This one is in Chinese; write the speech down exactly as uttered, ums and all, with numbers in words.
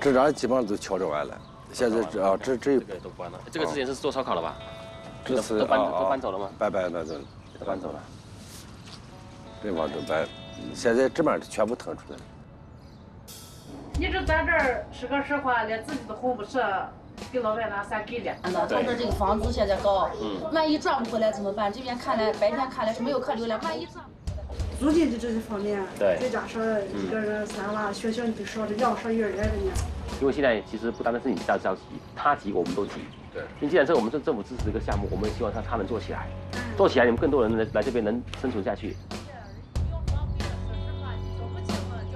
这张基本上都敲着完了，现在这啊这这这个都关了。这个之前是做烧烤的吧？ 这是都搬啊都搬走了吗？ 搬搬那都都搬走了。 这帮都搬，现在这边全部腾出来了。 你这咱这儿是个实话，连自己的红不舍，给老外拿啥给的？ 他这这个房子现在高，万一赚不回来怎么办？这边看来白天看来是没有客流量，万一赚。 租金的这些方面， 对， 再加上一个人三万，学校你得少的养上幼儿园的呢。 因为现在其实不单单是你着着急，他急我们都急。对，因为既然这我们是政府支持这个项目，我们希望他他能做起来，做起来你们更多人来来这边能生存下去。